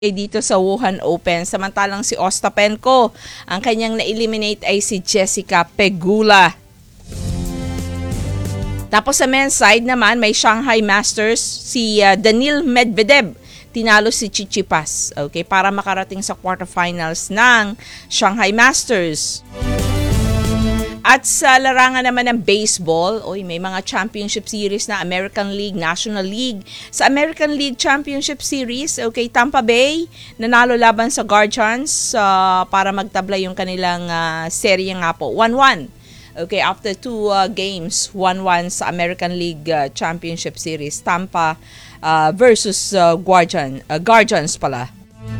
dito sa Wuhan Open. Samantalang si Ostapenko, ang kanyang na-eliminate ay si Jessica Pegula. Tapos sa men's side naman, may Shanghai Masters, si Daniil Medvedev. Tinalo si Tsitsipas, okay, para makarating sa quarterfinals ng Shanghai Masters. At sa larangan naman ng baseball, may mga championship series na American League, National League. Sa American League Championship Series, okay, Tampa Bay nanalo laban sa Guardians para magtabla yung kanilang serye nga po, 1-1. Okay, after 2 games, 1-1 sa American League Championship Series, Tampa versus Guardians pala.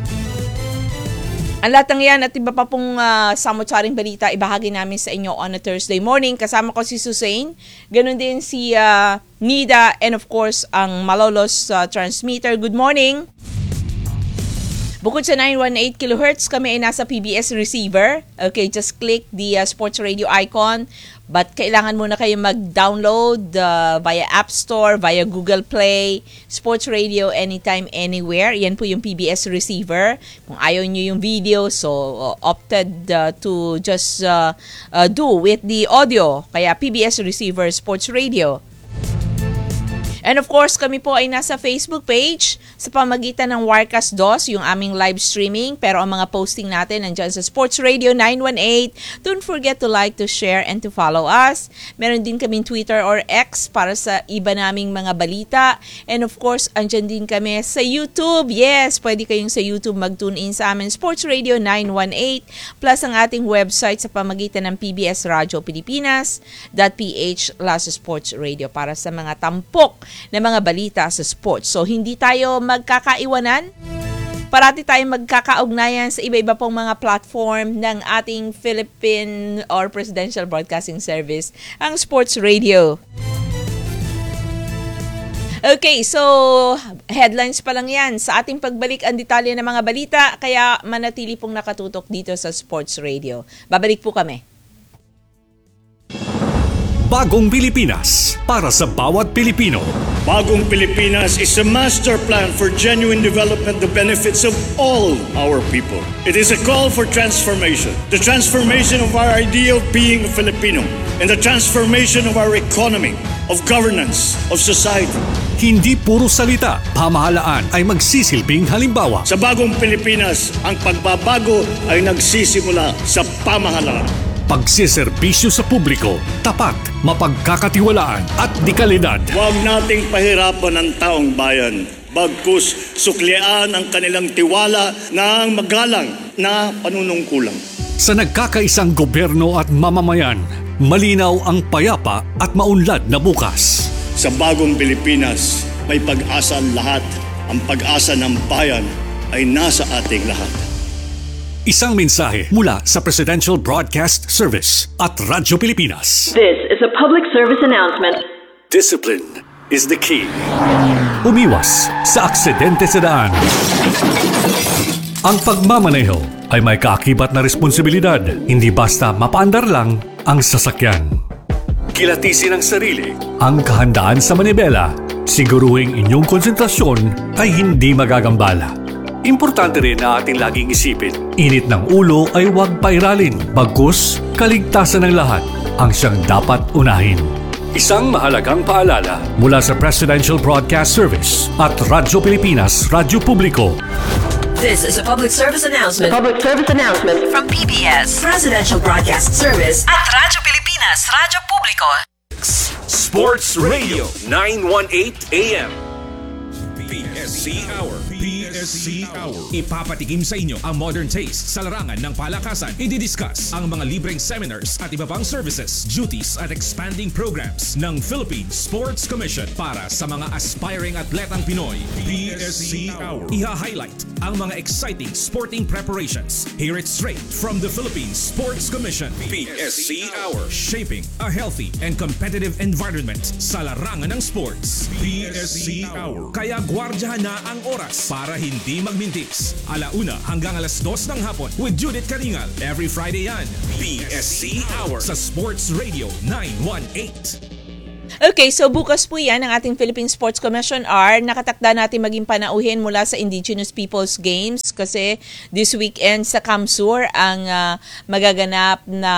Ang lahat ng yan at iba pa pong samot-saring balita ibahagi namin sa inyo on a Thursday morning. Kasama ko si Susain, ganun din si Nida, and of course ang Malolos transmitter. Good morning! Bukod sa 918 kHz, kami ay nasa PBS receiver. Okay, just click the sports radio icon. But kailangan muna kayo mag-download via App Store, via Google Play, Sports Radio anytime, anywhere. Yan po yung PBS receiver. Kung ayaw nyo yung video, so opted to just do with the audio. Kaya PBS receiver, Sports Radio. And of course, kami po ay nasa Facebook page sa pamagitan ng Wirecast DOS, yung aming live streaming. Pero ang mga posting natin nandyan sa Sports Radio 918. Don't forget to like, to share, and to follow us. Meron din kaming Twitter or X para sa iba naming mga balita. And of course, andyan din kami sa YouTube. Yes, pwede kayong sa YouTube mag-tune in sa amin, Sports Radio 918. Plus ang ating website sa pamagitan ng PBS Radio Pilipinas.ph Sports Radio para sa mga tampok na mga balita sa sports. So, hindi tayo magkakaiwanan. Parati tayong magkakaugnayan sa iba-iba pong mga platform ng ating Philippine or Presidential Broadcasting Service, ang Sports Radio. Okay, so headlines pa lang yan. Sa ating pagbalik ang detalye ng mga balita, kaya manatili pong nakatutok dito sa Sports Radio. Babalik po kami. Bagong Pilipinas para sa bawat Pilipino. Bagong Pilipinas is a master plan for genuine development that benefits of all our people. It is a call for transformation. The transformation of our idea of being a Filipino and the transformation of our economy, of governance, of society. Hindi puro salita, pamahalaan ay magsisilbing halimbawa. Sa Bagong Pilipinas, ang pagbabago ay nagsisimula sa pamahalaan. Pagsiservisyo sa publiko, tapat, mapagkakatiwalaan at dekalidad. Huwag nating pahirapan ang taong bayan. Bagkus suklian ang kanilang tiwala ng magalang na panunungkulan. Sa nagkakaisang gobyerno at mamamayan, malinaw ang payapa at maunlad na bukas. Sa Bagong Pilipinas, may pag-asa ang lahat. Ang pag-asa ng bayan ay nasa ating lahat. Isang mensahe mula sa Presidential Broadcast Service at Radyo Pilipinas. This is a public service announcement. Discipline is the key. Umiwas sa aksidente sa daan. Ang pagmamaneho ay may kaakibat na responsibilidad. Hindi basta mapaandar lang ang sasakyan. Kilatisin ang sarili, ang kahandaan sa manibela. Siguruhing inyong konsentrasyon ay hindi magagambala. Importante rin na ating laging isipin, init ng ulo ay huwag pairalin, bagkus kaligtasan ng lahat ang siyang dapat unahin. Isang mahalagang paalala mula sa Presidential Broadcast Service at Radyo Pilipinas, Radyo Publiko. This is a public service announcement. Public service announcement from PBS, Presidential Broadcast Service at Radyo Pilipinas, Radyo Publiko. Sports Radio 918 AM. PSC Hour. PSC Hour. Ipapatikim sa inyo ang modern taste sa larangan ng palakasan. I-discuss ang mga libreng seminars at iba pang services, duties at expanding programs ng Philippine Sports Commission para sa mga aspiring atletang Pinoy. PSC Hour. Iha-highlight ang mga exciting sporting preparations. Hear it straight from the Philippine Sports Commission. PSC Hour. Shaping a healthy and competitive environment sa larangan ng sports. PSC Hour. Kaya gwardyahan na ang oras para hindi magmintis. 1:00 hanggang 2:00 ng hapon with Judith Caringal. Every Friday yan. PSC Hour sa Sports Radio 918. Okay, so bukas po yan ang ating Philippine Sports Commission R. Nakatakda natin maging panauhin mula sa Indigenous Peoples Games kasi this weekend sa Kamsur ang magaganap na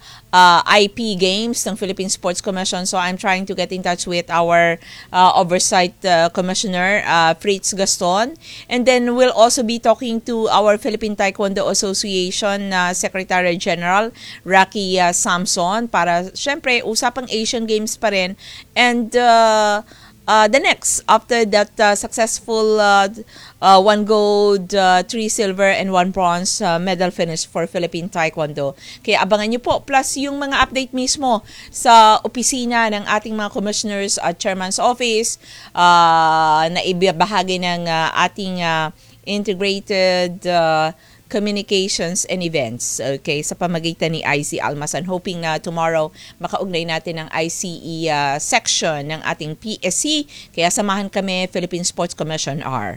IP Games ng Philippine Sports Commission. So I'm trying to get in touch with our Oversight Commissioner, Fritz Gaston. And then we'll also be talking to our Philippine Taekwondo Association Secretary General, Rocky Samson, para syempre usapang Asian Games pa rin. And the next, after that successful 1 gold, 3 silver, and 1 bronze medal finish for Philippine Taekwondo. Kaya abangan nyo po. Plus yung mga update mismo sa opisina ng ating mga commissioners at chairman's office na ibabahagi ng ating integrated communications and events, okay, sa pamagitan ni IC Almasan. Hoping na tomorrow makaugnay natin ang ICE section ng ating PSC. Kaya samahan kami, Philippine Sports Commission R.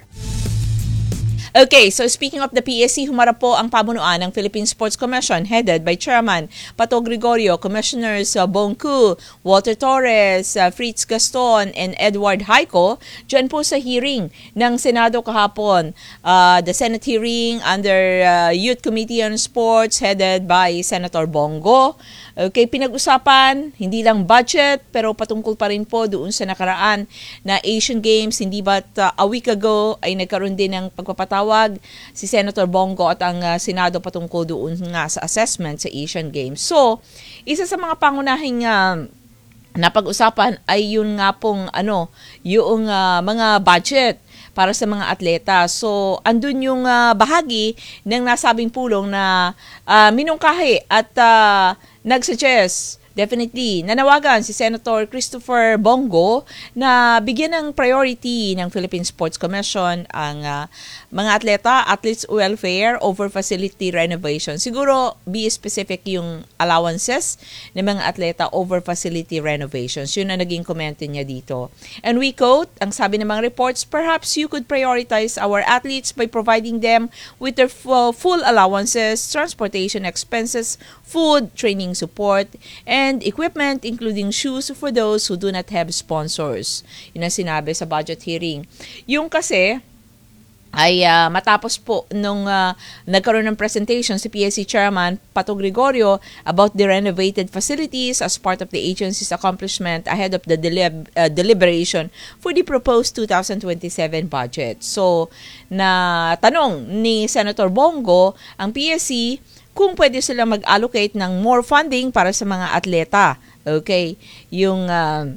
Okay, so speaking of the PSC, humarap po ang pamunuan ng Philippine Sports Commission headed by Chairman Pato Gregorio, Commissioners Bong Ku, Walter Torres, Fritz Gaston, and Edward Haico dyan po sa hearing ng Senado kahapon. The Senate hearing under Youth Committee on Sports headed by Senator Bongo. Okay, pinag-usapan, hindi lang budget, pero patungkol pa rin po doon sa nakaraan na Asian Games. Hindi ba't a week ago ay nagkaroon din ng pagpapatawag si Senator Bongo at ang Senado patungkol doon nga sa assessment sa Asian Games. So, isa sa mga pangunahing napag-usapan ay yun nga pong yung mga budget para sa mga atleta. So, andun yung bahagi ng nasabing pulong na minungkahi at nag-suggest, definitely, nanawagan si Senator Christopher Bongo na bigyan ng priority ng Philippine Sports Commission ang mga athletes welfare over facility renovation. Siguro, be specific yung allowances ng mga atleta over facility renovations. Yun ang naging komento niya dito. And we quote, ang sabi ng mga reports, perhaps you could prioritize our athletes by providing them with their full allowances, transportation expenses, food, training support, and equipment including shoes for those who do not have sponsors. Yun ang sinabi sa budget hearing. Yung kasi ay matapos po nung nagkaroon ng presentation si PSC Chairman Pato Gregorio about the renovated facilities as part of the agency's accomplishment ahead of the deliberation for the proposed 2027 budget. So, na tanong ni Senator Bongo ang PSC kung pwede sila mag-allocate ng more funding para sa mga atleta. Okay? Yung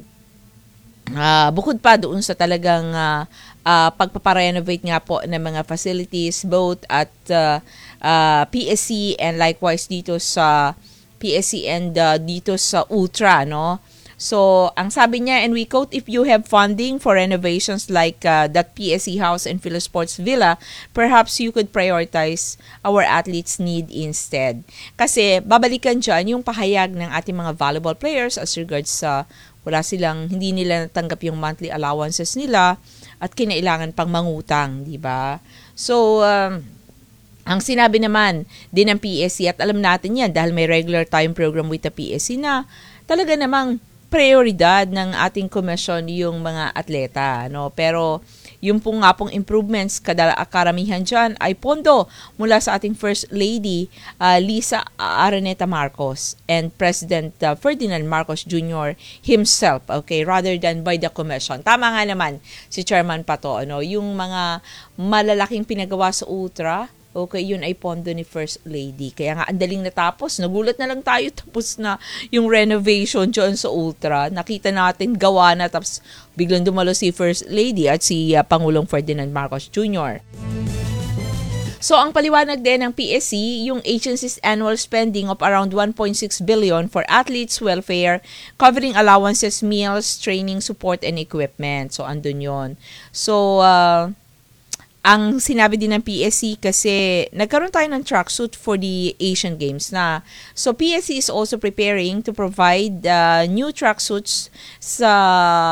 bukod pa doon sa talagang pagpaparenovate nga po ng mga facilities both at PSC and likewise dito sa PSC and dito sa Ultra, no? So, ang sabi niya, and we quote, if you have funding for renovations like that PSC house and Philosports Villa, perhaps you could prioritize our athletes' need instead. Kasi babalikan dyan yung pahayag ng ating mga volleyball players as regards sa hindi nila natanggap yung monthly allowances nila at kinailangan pang mangutang, di ba? So, ang sinabi naman din ng PSC, at alam natin yan dahil may regular time program with the PSC na talaga namang prioridad ng ating komisyon yung mga atleta, no? Pero yung pong nga pong improvements, karamihan dyan ay pondo mula sa ating First Lady, Lisa Araneta Marcos, and President Ferdinand Marcos Jr. himself, okay, rather than by the commission. Tama nga naman si Chairman Pato, no? Yung mga malalaking pinagawa sa Ultra, okay, yun ay pondo ni First Lady. Kaya nga, andaling natapos. Nagulat na lang tayo, tapos na yung renovation dyan sa Ultra. Nakita natin, gawa na, tapos biglang dumalo si First Lady at si Pangulong Ferdinand Marcos Jr. So, ang paliwanag din ng PSC, yung agency's annual spending of around 1.6 billion for athletes' welfare, covering allowances, meals, training, support, and equipment. So, andun yun. So, ang sinabi din ng PSC kasi nagkaroon tayo ng tracksuit for the Asian Games na. So, PSC is also preparing to provide new tracksuits sa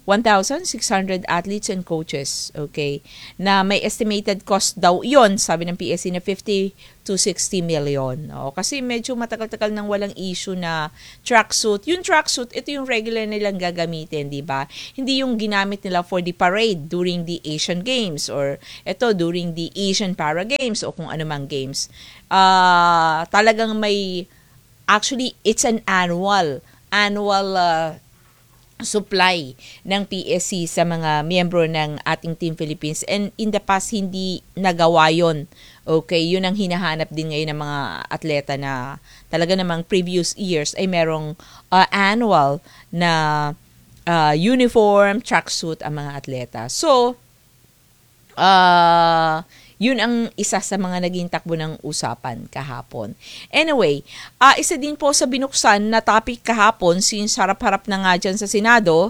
1,600 athletes and coaches, okay, na may estimated cost daw yon, sabi ng PSC, na 50 to 60 million. Kasi medyo matagal-tagal nang walang issue na tracksuit. Yung tracksuit, ito yung regular nilang gagamitin, di ba? Hindi yung ginamit nila for the parade during the Asian Games or ito during the Asian Para Games o kung anumang games. Talagang may, actually, it's an annual supply ng PSC sa mga miyembro ng ating Team Philippines, and in the past hindi nagawa yon. Okay, yun ang hinahanap din ngayon ng mga atleta na talaga namang previous years ay merong annual na uniform, tracksuit ang mga atleta. So, yun ang isa sa mga naging takbo ng usapan kahapon. Anyway, isa din po sa binuksan na topic kahapon, since harap-harap na nga dyan sa Senado,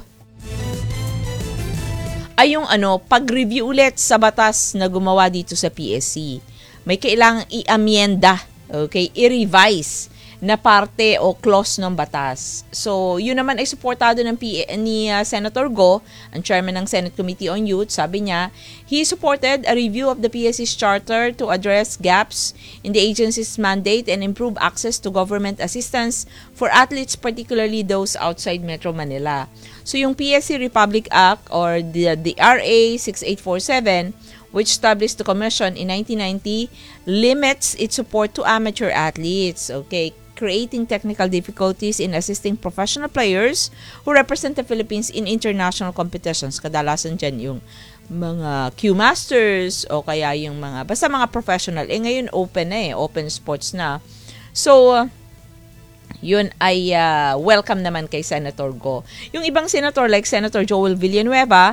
ay yung pag-review ulit sa batas na gumawa dito sa PSC. May kailangang i-amyenda, okay, i-revise na parte o clause ng batas. So, yun naman ay suportado ni Senator Go, ang chairman ng Senate Committee on Youth. Sabi niya, he supported a review of the PSC's charter to address gaps in the agency's mandate and improve access to government assistance for athletes, particularly those outside Metro Manila. So, yung PSC Republic Act or the RA 6847, which established the commission in 1990, limits its support to amateur athletes, okay, creating technical difficulties in assisting professional players who represent the Philippines in international competitions. Kadalasan dyan yung mga Q-Masters o kaya yung basta mga professional. Ngayon open sports na. So, yun ay welcome naman kay Senator Go. Yung ibang senator like Senator Joel Villanueva,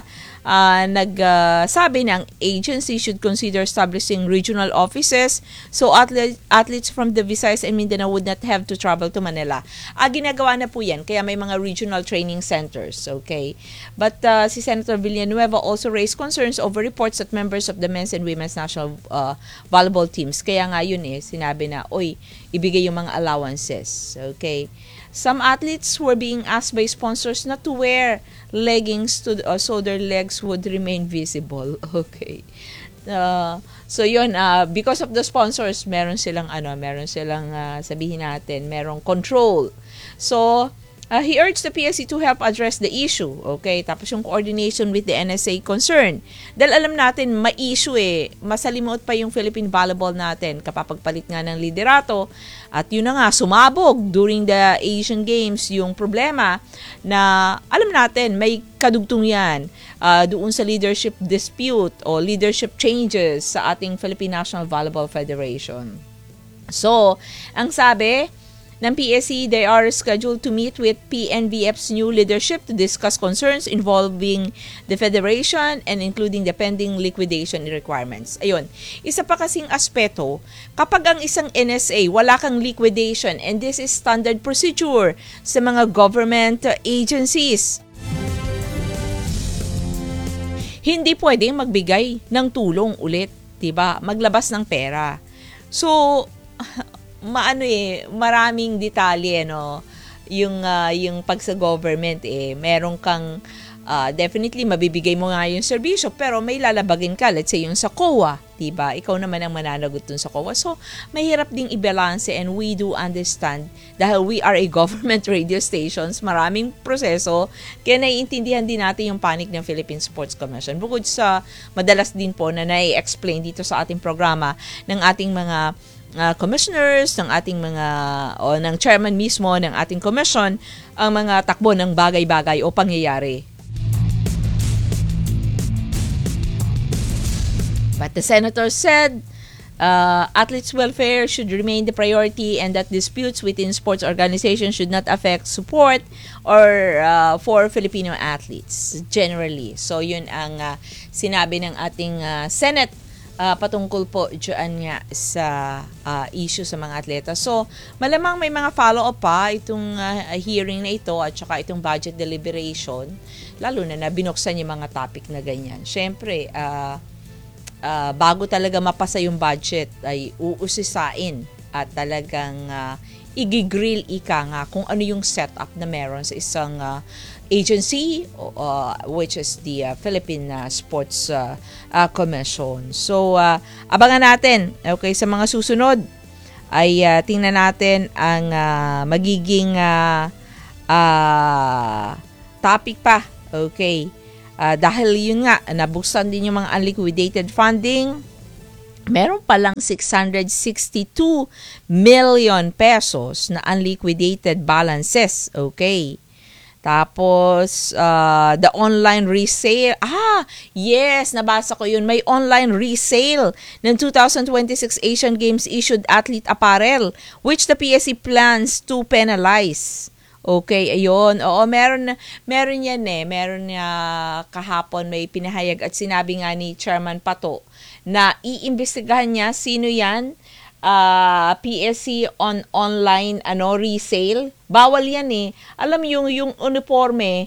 nagsabi ng agency should consider establishing regional offices so athletes from the Visayas and Mindanao would not have to travel to Manila. Ginagawa na po yan, kaya may mga regional training centers, okay? But si Senator Villanueva also raised concerns over reports that members of the men's and women's national volleyball teams, kaya nga yun sinabi na, ibigay yung mga allowances, okay? Some athletes were being asked by sponsors not to wear leggings so their legs would remain visible. Okay. So yun, because of the sponsors, meron silang sabihin natin, merong control. So, he urged the PSC to help address the issue. Okay, tapos yung coordination with the NSA concern. Dahil alam natin, ma-issue masalimuot pa yung Philippine volleyball natin kapapagpalit nga ng liderato. At yun na nga, sumabog during the Asian Games yung problema na alam natin, may kadugtong yan doon sa leadership dispute o leadership changes sa ating Philippine National Volleyball Federation. So, ang sabi ng PSC, they are scheduled to meet with PNVF's new leadership to discuss concerns involving the federation and including the pending liquidation requirements. Ayun, isa pa kasing aspeto, kapag ang isang NSA, wala kang liquidation, and this is standard procedure sa mga government agencies, hindi pwedeng magbigay ng tulong ulit, diba? Maglabas ng pera. So, maraming detalye yung pag sa government meron kang definitely mabibigay mo nga yung serbisyo pero may lalabagin ka, let's say yung sa COA, diba? Ikaw naman ang mananagot dun sa COA. So mahirap ding i-balance, and we do understand dahil we are a government radio stations, maraming proseso, kaya naiintindihan din natin yung panic ng Philippine Sports Commission. Bukod sa madalas din po na nai-explain dito sa ating programa ng ating mga commissioners, ng ating ng chairman mismo ng ating commission, ang mga takbo ng bagay-bagay o pangyayari. But the senator said, athletes' welfare should remain the priority and that disputes within sports organizations should not affect support or for Filipino athletes generally. So yun ang sinabi ng ating Senate patungkol po dyan nga sa issue sa mga atleta. So, malamang may mga follow-up pa itong hearing na ito at saka itong budget deliberation, lalo na binuksan yung mga topic na ganyan. Siyempre, bago talaga mapasa yung budget ay uusisain at talagang igigrill ika nga kung ano yung setup na meron sa isang agency which is the Philippine Sports Commission. So, abangan natin. Okay, sa mga susunod ay tingnan natin ang magiging topic pa. Okay. Dahil yun nga, nabuksan din yung mga unliquidated funding. Meron palang 662 million pesos na unliquidated balances. Okay. Tapos, the online resale. Yes, nabasa ko yun. May online resale ng 2026 Asian Games issued athlete apparel, which the PSC plans to penalize. Okay, ayun. Oo, meron yan eh. Meron kahapon may pinahayag at sinabi nga ni Chairman Pato na iimbestigahan niya sino yan, PSC on online resale. Bawal yan eh. Alam yung uniforme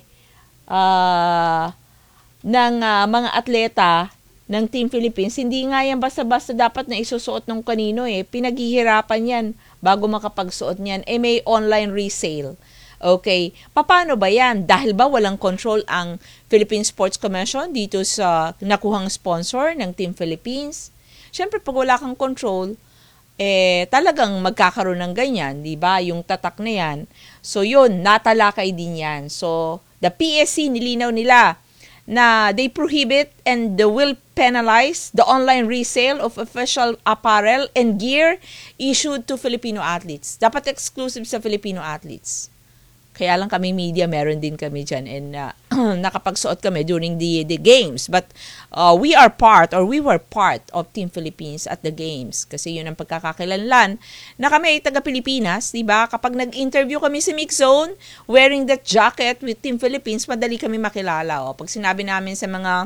ng mga atleta ng Team Philippines, hindi nga yan basta-basta dapat na isusuot ng kanino eh. Pinaghihirapan yan bago makapagsuot niyan. May online resale. Okay, paano ba yan? Dahil ba walang control ang Philippine Sports Commission dito sa nakuhang sponsor ng Team Philippines? Siyempre, pag wala kang control, talagang magkakaroon ng ganyan, di ba? Yung tatak na yan. So, yun, natalakay din yan. So, the PSC, nilinaw nila na they prohibit and they will penalize the online resale of official apparel and gear issued to Filipino athletes. Dapat exclusive sa Filipino athletes. Kaya lang kami media, meron din kami dyan and nakapagsuot kami during the games. But we were part of Team Philippines at the games. Kasi yun ang pagkakakilanlan na kami ay taga-Pilipinas, di ba? Kapag nag-interview kami sa Mix Zone, wearing that jacket with Team Philippines, madali kami makilala. Pag sinabi namin sa mga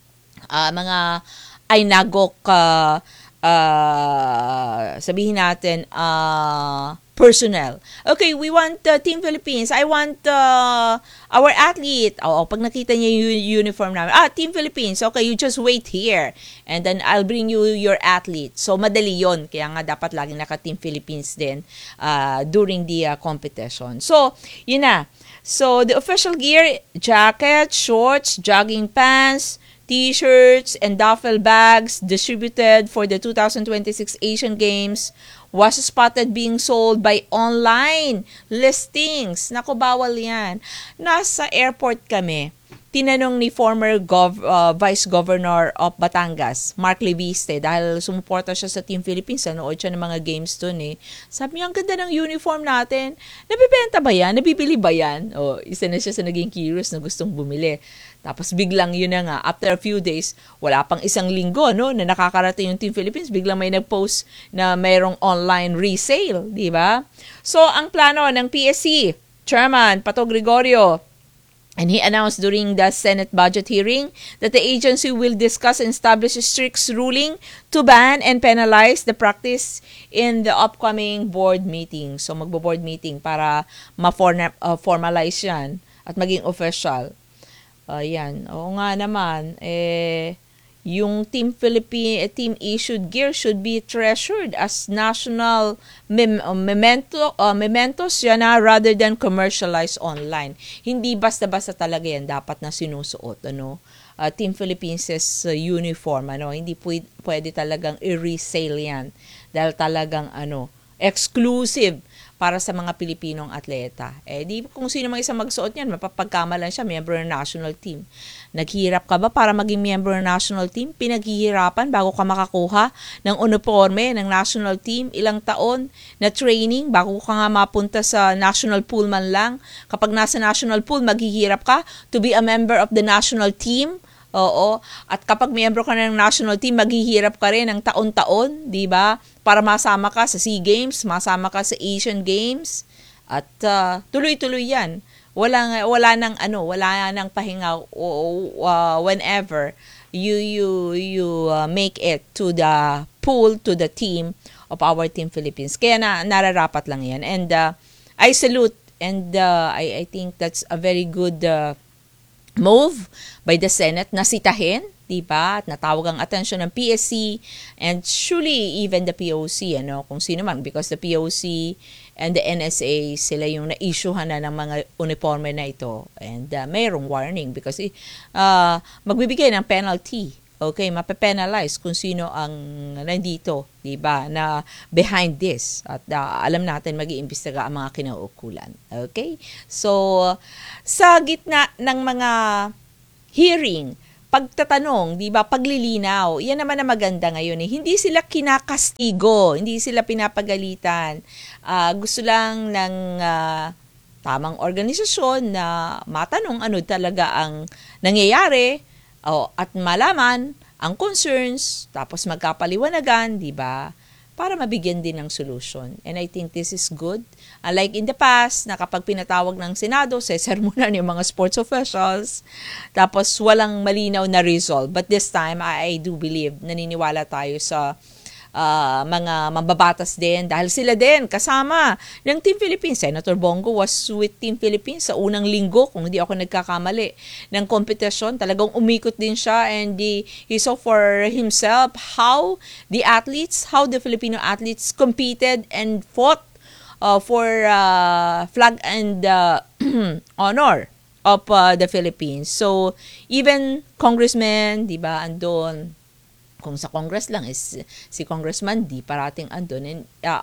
Ainagok, sabihin natin, personnel. Okay, we want Team Philippines. I want our athlete. Pag nakita niya yung uniform namin, Team Philippines. Okay, you just wait here. And then I'll bring you your athlete. So, madali yon. Kaya nga dapat laging naka-Team Philippines din during the competition. So, yun na. So, the official gear, jacket, shorts, jogging pants, t-shirts, and duffel bags distributed for the 2026 Asian Games was spotted being sold by online listings. Naku, bawal yan. Nasa airport kami. Tinanong ni former Vice Governor of Batangas, Mark Leviste, dahil sumuporta siya sa Team Philippines, nanood siya ng mga games dun eh. Sabi niya, ang ganda ng uniform natin. Nabibenta ba yan? Nabibili ba yan? Isa na siya sa naging curious na gustong bumili. Tapos biglang yun na nga, after a few days, wala pang isang linggo na nakakarating yung Team Philippines, biglang may nag-post na mayroong online resale, di ba? So, ang plano ng PSC, Chairman Pato Gregorio, and he announced during the Senate budget hearing that the agency will discuss and establish a strict ruling to ban and penalize the practice in the upcoming board meeting. So, magbo-board meeting para ma-formalize yan at maging official. Yan. Oo nga naman, yung Team issued gear should be treasured as national mementos yan rather than commercialized online. Hindi basta-basta talaga yan dapat na sinusuot. Team Philippines' uniform. Hindi pwede talagang i-resale yan dahil talagang exclusive para sa mga Pilipinong atleta. Di kung sino mang isang magsuot niyan, mapapagkamalan siya, miyembro ng national team. Naghihirap ka ba para maging miyembro ng national team? Pinaghihirapan bago ka makakuha ng uniforme ng national team, ilang taon na training bago ka nga mapunta sa national pool man lang. Kapag nasa national pool, maghihirap ka to be a member of the national team. Oo. At kapag miyembro ka ng national team, maghihirap ka rin ng taon-taon, di ba? Para masama ka sa SEA Games, masama ka sa Asian Games. At tuloy-tuloy yan. Wala nang pahinga whenever you make it to the pool, to the team of our Team Philippines. Kaya nararapat lang yan. And I salute and I think that's a very good move by the Senate na sitahin diba? At natawag ang atensyon ng PSC and surely even the POC, kung sino man, because the POC and the NSA, sila yung na-issuehan na ng mga uniforme na ito. And mayroong warning because magbibigay ng penalty. Okay, mape-penalize kung sino ang nandito, diba, na behind this. At alam natin mag-iimbestiga ang mga kinauukulan. Okay? So, sa gitna ng mga hearing, pagtatanong, di ba, paglilinaw, yan naman na maganda ngayon. Hindi sila kinakastigo, hindi sila pinapagalitan. Gusto lang ng tamang organisasyon na matanong ano talaga ang nangyayari at malaman ang concerns, tapos magkapaliwanagan, di ba? Para mabigyan din ng solution. And I think this is good. Unlike in the past, na kapag pinatawag ng Senado, sesermonan yung mga sports officials, tapos walang malinaw na result. But this time, I do believe, naniniwala tayo sa mga mambabatas din dahil sila din kasama ng Team Philippines. Senator Bongo was with Team Philippines sa unang linggo, kung hindi ako nagkakamali, ng kompetisyon. Talagang umikot din siya and he saw for himself how the Filipino athletes competed and fought for flag and honor of the Philippines. So, even congressmen, di ba, andon. Kung sa Congress lang is si Congressman di parating andun, and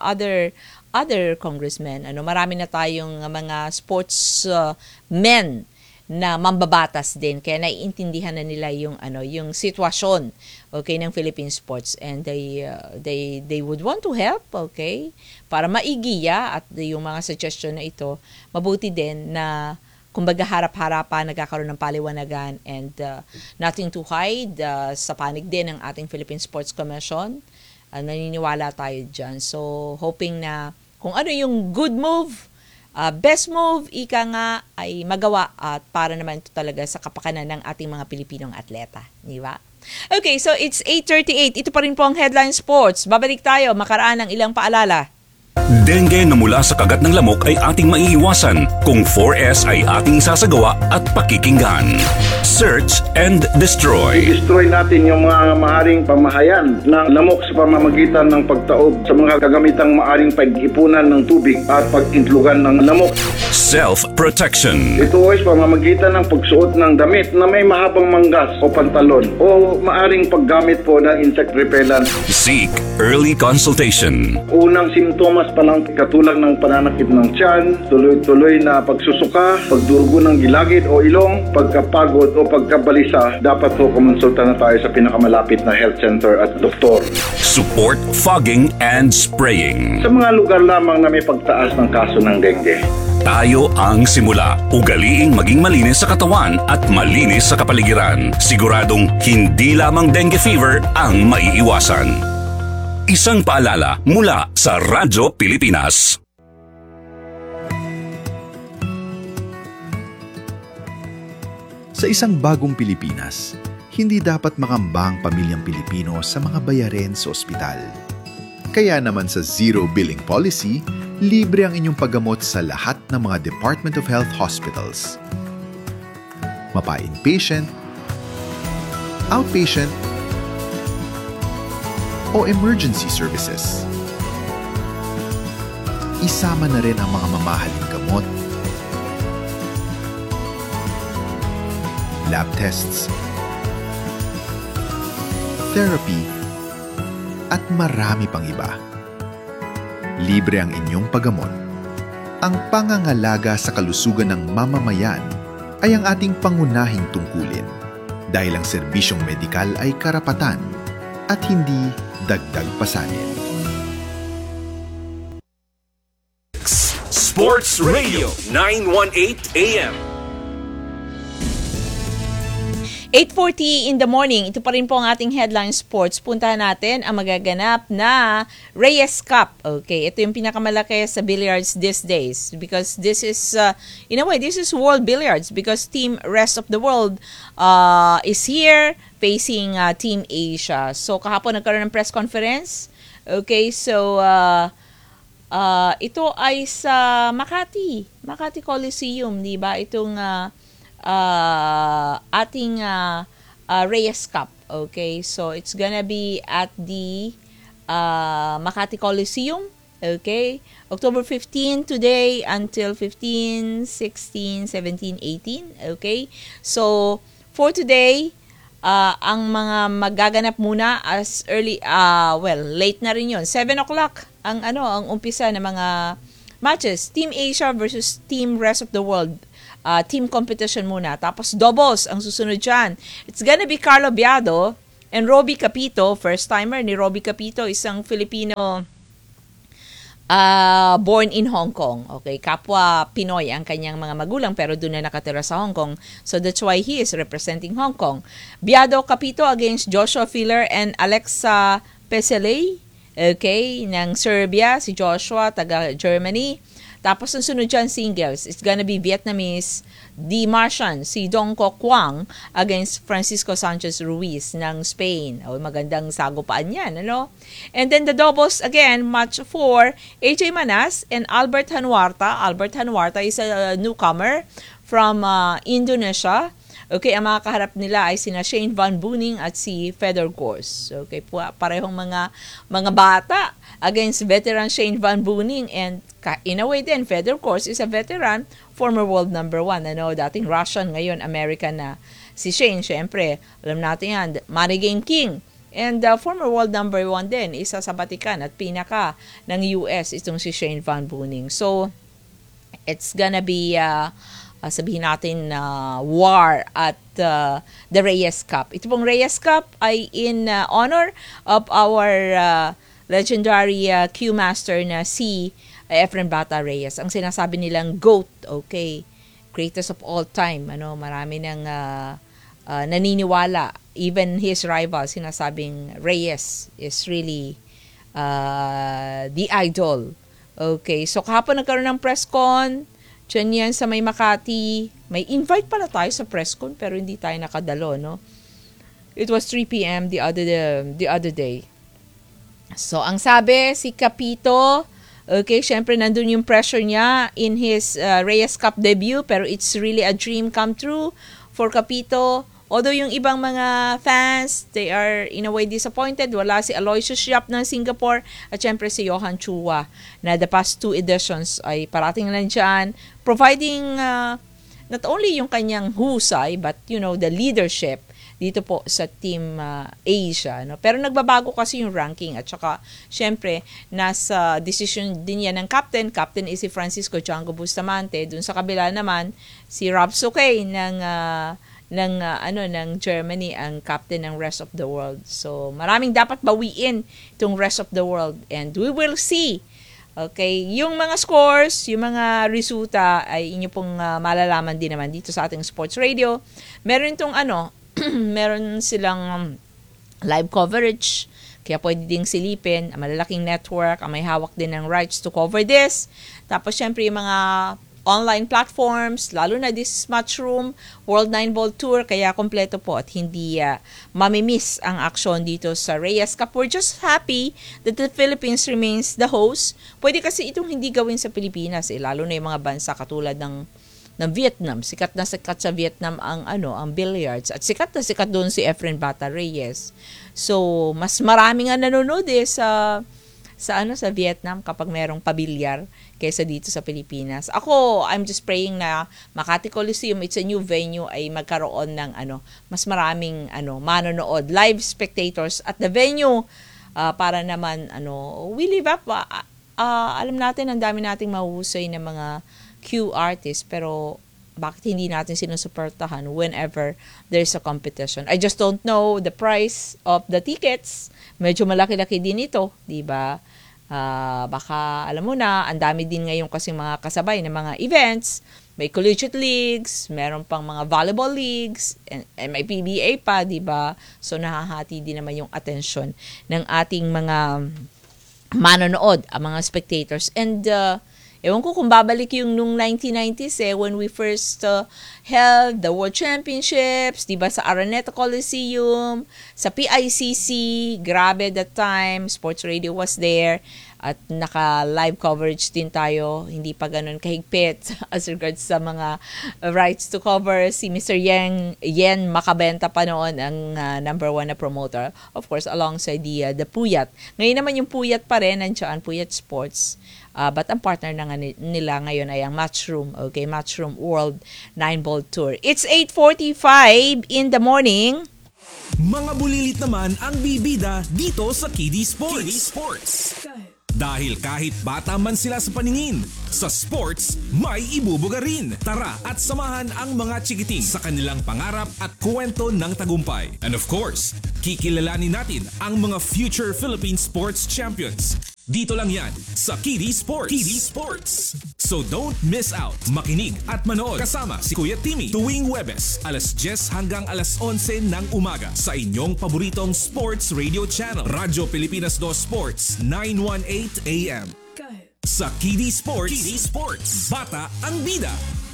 other congressmen, marami na tayong mga sports men na mambabatas din, kaya naiintindihan na nila yung sitwasyon, okay, ng Philippine sports, and they would want to help, okay, para maigiya, at yung mga suggestion na ito mabuti din na kumbaga harap-harapan, nagkakaroon ng paliwanagan, and nothing to hide sa panig din ng ating Philippine Sports Commission. Naniniwala tayo dyan. So, hoping na kung ano yung good move, best move, ika nga, ay magawa at para naman ito talaga sa kapakanan ng ating mga Pilipinong atleta. Di ba? Okay, so it's 8:38. Ito pa rin po ang Headline Sports. Babalik tayo, makaraan ng ilang paalala. Dengue na mula sa kagat ng lamok ay ating maiiwasan kung 4S ay ating sasagawa at pakikinggan. Search and destroy. Destroy natin yung mga maaring pamahayan ng lamok sa pamamagitan ng pagtaob sa mga kagamitang maaring pag-ipunan ng tubig at pag-intlugan ng lamok. Self-protection. Ito ay pamamagitan ng pagsuot ng damit na may mahabang manggas o pantalon o maaring paggamit po ng insect repellent. Seek early consultation. Unang simptomas pa lang katulad ng pananakit ng tiyan, tuloy-tuloy na pagsusuka, pagdurugo ng gilagid o ilong, pagkapagod o pagkabalisa, dapat po kumonsulta na tayo sa pinakamalapit na health center at doktor. Support fogging and spraying. Sa mga lugar lamang na may pagtaas ng kaso ng dengue. Tayo ang simula. Ugaliing maging malinis sa katawan at malinis sa kapaligiran. Siguradong hindi lamang dengue fever ang maiiwasan. Isang paalala mula sa Radyo Pilipinas. Sa isang bagong Pilipinas, hindi dapat makamba ang pamilyang Pilipino sa mga bayarin sa ospital. Kaya naman sa Zero Billing Policy, libre ang inyong paggamot sa lahat ng mga Department of Health hospitals. Mapa-inpatient, outpatient, o emergency services. Isama na rin ang mga mamahaling gamot, lab tests, therapy, at marami pang iba. Libre ang inyong paggamot. Ang pangangalaga sa kalusugan ng mamamayan ay ang ating pangunahing tungkulin dahil ang serbisyong medikal ay karapatan at hindi dagdag pasanin. Sports Radio 918 AM. 8:40 in the morning, ito pa rin po ang ating Headline Sports. Puntahan natin ang magaganap na Reyes Cup. Okay, ito yung pinakamalaki sa billiards these days because this is, in a way, this is World Billiards because Team Rest of the World is here facing Team Asia. So, kahapon nagkaroon ng press conference. Okay, so ito ay sa Makati Coliseum, di ba? Itong ating Reyes Cup. Okay, so it's gonna be at the Makati Coliseum. Okay, October 15 today until 15, 16, 17, 18. Okay, so for today, ang mga magaganap muna as early, late na rin yun. 7 o'clock ang umpisa ng mga matches. Team Asia versus Team Rest of the World. Team competition muna. Tapos doubles ang susunod dyan. It's gonna be Carlo Biado and Robbie Capito. First timer ni Robbie Capito, isang Filipino born in Hong Kong. Okay, kapwa Pinoy ang kanyang mga magulang pero doon na nakatira sa Hong Kong. So that's why he is representing Hong Kong. Biado Capito against Joshua Filler and Alexa Peseley. Okay, ng Serbia, si Joshua, taga Germany. Tapos ang sunod dyan, singles. It's gonna be Vietnamese, the Martian, si Dong Kok Kwang against Francisco Sanchez Ruiz ng Spain. Magandang sagupaan yan, ano? And then the doubles, again, match 4, AJ Manas and Albert Hanwarta. Albert Hanwarta is a newcomer from Indonesia. Okay, ang mga kaharap nila ay sina Shane Van Boening at si Fedor Gors. Okay, parehong mga bata against veteran Shane Van Boening, and in a way din, Fedor Gors is a veteran, former world number 1. Dating Russian, ngayon American na. Si Shane, syempre, alam natin yan, Money Game King. And former world number 1 din, isa sa batikan at pinaka ng US, itong si Shane Van Boening. So, it's gonna be sabihin natin war at the Reyes Cup. Ito pong Reyes Cup ay in honor of our legendary Q master na si Efren Bata Reyes. Ang sinasabi nilang GOAT, okay, greatest of all time. Marami nang naniniwala. Even his rival, sinasabing Reyes is really the idol. Okay, so kahapon nagkaroon ng press con. Diyan yan sa may Makati. May invite pala tayo sa press con pero hindi tayo nakadalo, no? It was 3 p.m. the other day. So, ang sabi, si Capito, okay, syempre nandun yung pressure niya in his Reyes Cup debut, pero it's really a dream come true for Capito. Although yung ibang mga fans, they are in a way disappointed. Wala si Aloysius Yap ng Singapore at syempre si Johan Chua na the past 2 editions ay parating lang dyan, providing not only yung kanyang husay but the leadership dito po sa Team Asia. Pero nagbabago kasi yung ranking at saka syempre nasa decision din yan ng captain. Captain is si Francisco Django Bustamante. Dun sa kabila naman si Rob Sukay ng Germany ang captain ng Rest of the World. So maraming dapat bawiin itong Rest of the World and we will see. Okay, yung mga scores, yung mga resulta ay inyo pong malalaman din naman dito sa ating sports radio. Meron itong meron silang live coverage, kaya pwede ding silipin. Ang malalaking network, ang may hawak din ng rights to cover this. Tapos syempre yung mga online platforms, lalo na this Matchroom, World 9 Ball Tour, kaya kompleto po at hindi mamimiss ang aksyon dito sa Reyes Cup. We're just happy that the Philippines remains the host. Pwede kasi itong hindi gawin sa Pilipinas, lalo na yung mga bansa katulad ng Vietnam. Sikat na sikat sa Vietnam ang billiards at sikat na sikat doon si Efren Bata Reyes. So, mas marami nga nanonood sa Vietnam kapag merong pabilyar kaysa dito sa Pilipinas. Ako, I'm just praying na Makati Coliseum, it's a new venue, ay magkaroon ng mas maraming manonood, live spectators at the venue para naman we live up. Alam natin ang dami nating mahuhusay na mga Q artists, pero bakit hindi natin sinusuportahan whenever there's a competition? I just don't know the price of the tickets. Medyo malaki-laki din ito, di ba? Baka alam mo na, ang dami din ngayon kasi mga kasabay na mga events. May collegiate leagues, meron pang mga volleyball leagues, and may PBA pa, di ba? So nahahati din naman yung attention ng ating mga manonood, ang mga spectators. And Ewan ko kung babalik yung nung 1990s when we first held the World Championships, di ba, sa Araneta Coliseum, sa PICC, grabe that time, sports radio was there, at naka-live coverage din tayo, hindi pa ganun kahigpit as regards sa mga rights to cover. Si Mr. Yen Makabenta pa noon ang number 1 na promoter, of course, alongside the Puyat. Ngayon naman yung Puyat pa rin, nandiyan, Puyat Sports. But ang partner na nila ngayon ay ang Matchroom, okay, Matchroom World 9-Ball Tour. It's 8:45 in the morning. Mga bulilit naman ang bibida dito sa KD Sports. Dahil kahit bata man sila sa paningin, sa sports, may ibubuga rin. Tara at samahan ang mga chikiting sa kanilang pangarap at kwento ng tagumpay. And of course, kikilalanin natin ang mga future Philippine sports champions. Dito lang yan sa KD Sports. So don't miss out. Makinig at manood kasama si Kuya Timmy tuwing Huwebes, alas 10 hanggang alas 11 ng umaga sa inyong paboritong sports radio channel, Radyo Pilipinas 2 Sports, 918 AM. Sa KD Sports, bata ang bida.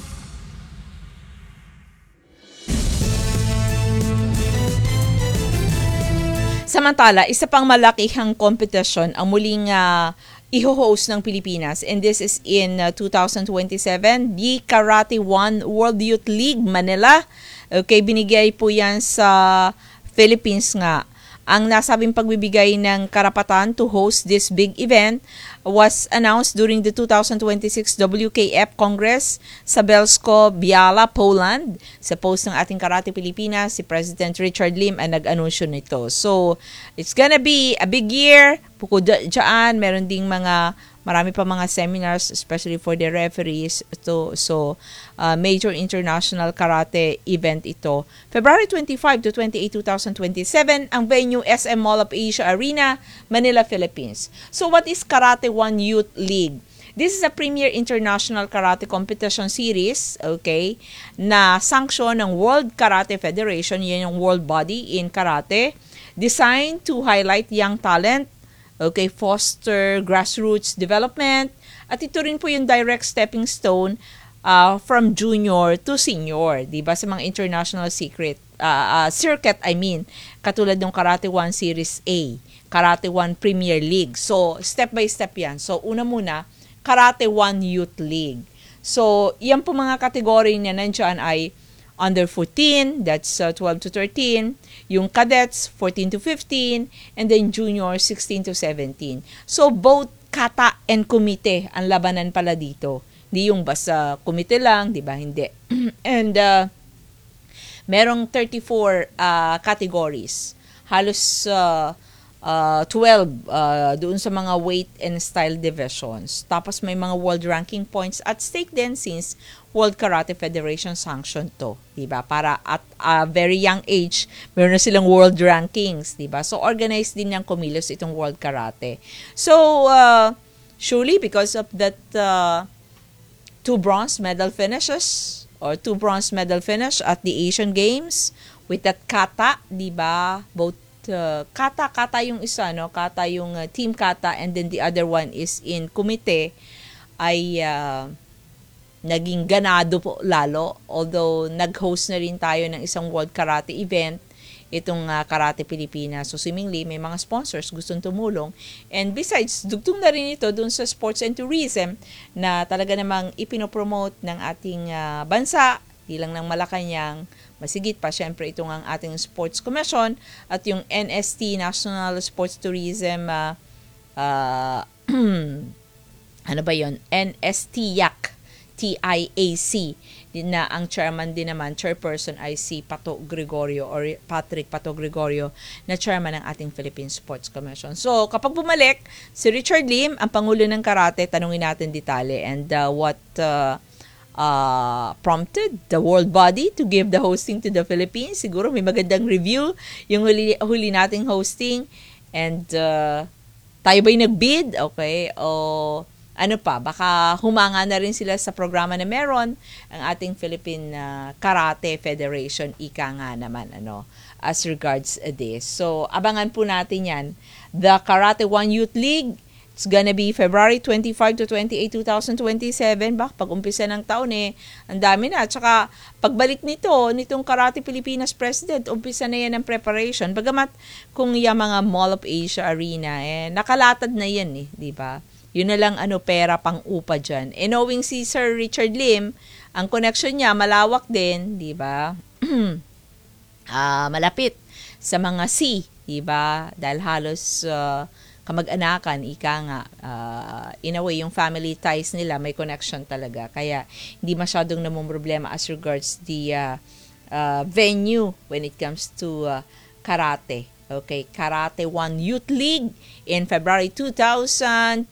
Samantala, isa pang malakihang kompetisyon ang muling iho-host ng Pilipinas, and this is in 2027, the Karate 1 World Youth League Manila. Okay, binigay po yan sa Philippines nga. Ang nasabing pagbibigay ng karapatan to host this big event was announced during the 2026 WKF Congress sa Bielsko, Biala, Poland. Sa post ng ating Karate Pilipinas, si President Richard Lim ang nag-anunsyo nito. So, it's gonna be a big year. Bukod dyan, meron ding marami pa mga seminars, especially for the referees. So, major international karate event ito. February 25 to 28, 2027, ang venue SM Mall of Asia Arena, Manila, Philippines. So, what is Karate 1 Youth League? This is a premier international karate competition series, okay, na sanction ng World Karate Federation, yan yung world body in karate, designed to highlight young talent, okay, foster grassroots development, at ito rin po yung direct stepping stone from junior to senior, di ba, sa mga international circuit, katulad ng Karate 1 Series A, Karate 1 Premier League. So, step by step yan. So, una muna, Karate 1 Youth League. So, yan po mga kategory na nandyan ay under 14, that's 12 to 13, yung cadets 14 to 15, and then junior 16 to 17. So both kata and kumite ang labanan pala dito. Hindi yung basta kumite lang, di ba? Hindi. And merong 34 categories. Halos 12 doon sa mga weight and style divisions. Tapos may mga world ranking points at stake din since World Karate Federation sanction to, diba? Para at a very young age, meron na silang world rankings, diba? So organized din yung kumilos itong World Karate. So surely because of that 2 bronze medal finishes at the Asian Games with that kata, diba? Both kata yung isa, no? Kata yung team kata, and then the other one is in kumite, ay naging ganado po lalo. Although nag-host na rin tayo ng isang World Karate event, itong Karate Pilipinas. So seemingly may mga sponsors gustong tumulong. And besides, dugtong na rin ito dun sa sports and tourism na talaga namang ipinopromote ng ating bansa, di lang ng Malacanang, masigit pa syempre itong ang ating Sports Commission at yung NST, National Sports Tourism ano ba yon? NSTIAC, TIAC, na ang chairman din naman, chairperson ay si Pato Gregorio or Patrick Pato Gregorio, na chairman ng ating Philippine Sports Commission. So, kapag bumalik, si Richard Lim, ang Pangulo ng Karate, tanungin natin detalye and what prompted the world body to give the hosting to the Philippines. Siguro may magandang review yung huli nating hosting, and tayo ba'y nag-bid? Okay, o ano pa, baka humanga na rin sila sa programa na meron ang ating Philippine Karate Federation, ika nga naman, as regards this. So, abangan po natin yan. The Karate 1 Youth League, It's gonna be February 25 to 28, 2027. Pag-umpisa ng taon ang dami na. At saka, pagbalik nitong Karate Pilipinas President, umpisa na yan ang preparation. Bagamat kung yung mga Mall of Asia Arena, nakalatad na yan di ba? Yun na lang pera pang upa dyan. Knowing si Sir Richard Lim, ang connection niya malawak din, di ba? Malapit sa mga sea, di ba? Dahil halos kamag-anakan, ika nga, in a way, yung family ties nila, may connection talaga. Kaya, hindi masyadong namumroblema as regards the venue when it comes to karate. Okay, Karate 1 Youth League in February 2027.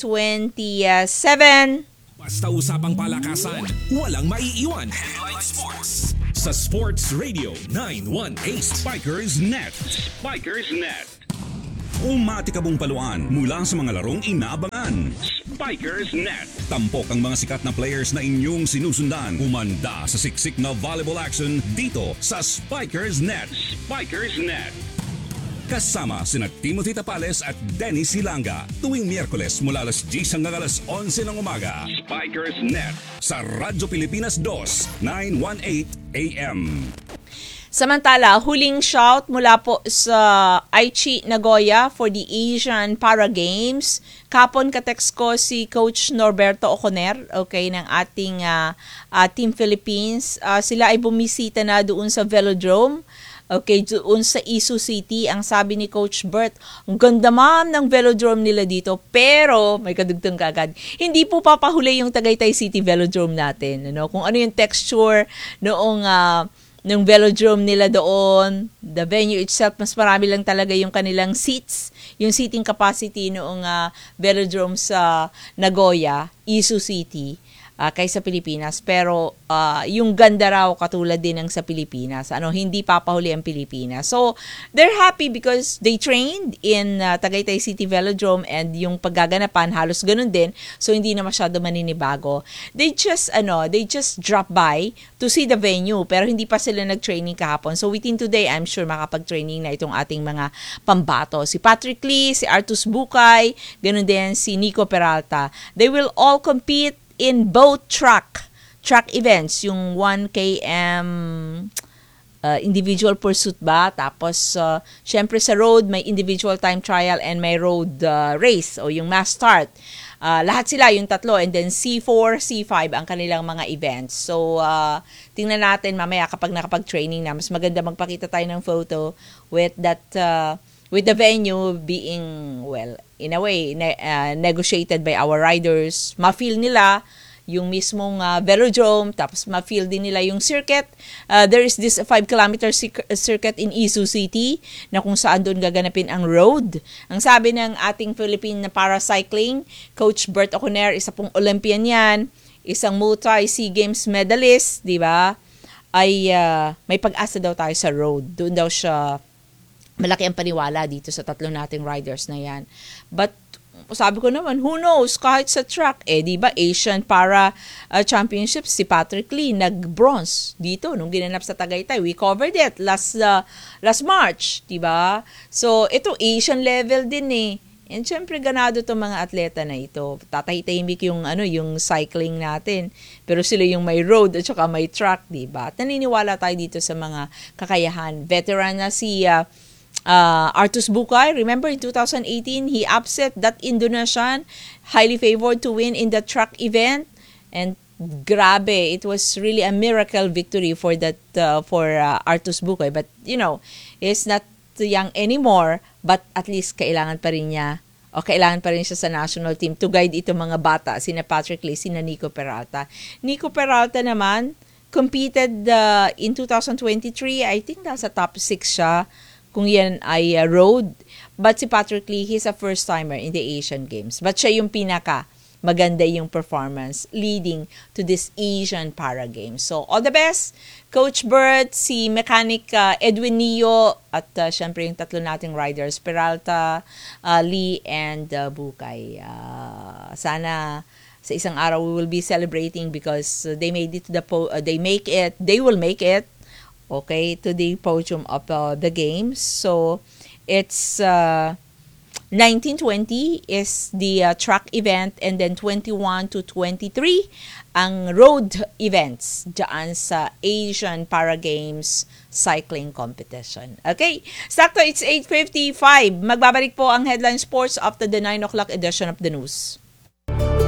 Basta usapang palakasan, walang maiiwan. Headline Sports sa Sports Radio 918 Spikers Net. Spikers Net. Umatikabong paluan mula sa mga larong inaabangan. Spikers Net. Tampok ang mga sikat na players na inyong sinusundan. Umanda sa siksik na volleyball action dito sa Spikers Net. Spikers Net. Kasama sina Timothy Tapales at Dennis Hilanga tuwing Miyerkules mula alas 10 hanggang alas 11 ng umaga. Spikers Net. Sa Radyo Pilipinas 2, 918 AM. Samantala, huling shout mula po sa Aichi Nagoya for the Asian Para Games. Kapon katext ko si Coach Norberto Oconer, okay, ng ating Team Philippines. Sila ay bumisita na doon sa Velodrome. Okay, doon sa Isu City. Ang sabi ni Coach Bert, ang ganda ma'am ng Velodrome nila dito. Pero, may kadugtong kagad, hindi po papahuli yung Tagaytay City Velodrome natin. Kung ano yung texture noong ng velodrome nila doon, the venue itself, mas marami lang talaga yung kanilang seats, yung seating capacity noong velodrome sa Nagoya, Isu City, kaysa Pilipinas. Pero yung ganda raw katulad din ng sa Pilipinas. Hindi papahuli ang Pilipinas. So, they're happy because they trained in Tagaytay City Velodrome and yung paggaganapan halos ganun din. So, hindi na masyado maninibago. They just drop by to see the venue pero hindi pa sila nag-training kahapon. So, within today, I'm sure makapag-training na itong ating mga pambato. Si Patrick Lee, si Artus Bukay, ganun din si Nico Peralta. They will all compete in both track events, yung 1 km individual pursuit ba, tapos syempre sa road may individual time trial and may road race o yung mass start. Lahat sila yung tatlo, and then C4, C5 ang kanilang mga events. So tingnan natin mamaya kapag nakapag-training na, mas maganda magpakita tayo ng photo with that with the venue being, well, in a way, negotiated by our riders. Ma-feel nila yung mismong velodrome, tapos ma-feel din nila yung circuit. There is this 5-kilometer circuit in Isu City na kung saan doon gaganapin ang road. Ang sabi ng ating Philippine na paracycling, Coach Bert Oconer, isa pong Olympian yan, isang multi-SEA Games medalist, di ba? Ay may pag-asa daw tayo sa road. Doon daw siya malaki ang paniwala dito sa tatlo nating riders na yan. But sabi ko naman, who knows, kahit sa track, di ba, Asian Para Championships, si Patrick Lee nag-bronze dito nung ginanap sa Tagaytay. We covered it last March, di ba? So, ito Asian level din And syempre, ganado itong mga atleta na ito. Tatahitahimik yung cycling natin. Pero sila yung may road at saka may track, di ba? At naniniwala tayo dito sa mga kakayahan. Veteran na si Artus Bukay, remember in 2018, he upset that Indonesian, highly favored to win in the track event, and grabe, it was really a miracle victory for Artus Bukay. But he's not young anymore, but at least kailangan pa rin siya sa national team to guide itong mga bata, sina Patrick Lee, sina Nico Peralta. Nico Peralta naman competed in 2023, I think nasa top 6 siya kung yan ay road. But si Patrick Lee, he's a first-timer in the Asian Games. But siya yung maganda yung performance leading to this Asian Para Games. So, all the best, Coach Bert, si Mechanic Edwin Nio, at syempre yung tatlo nating riders, Peralta, Lee, and Bukay. Sana sa isang araw we will be celebrating because they made it to they will make it to the podium of the games. So it's 19-20 is the track event, and then 21 to 23 ang road events dyan sa Asian Para Games cycling competition. Okay, sakto, it's 8:55. Magbabalik po ang Headline Sports after the 9 o'clock edition of the news.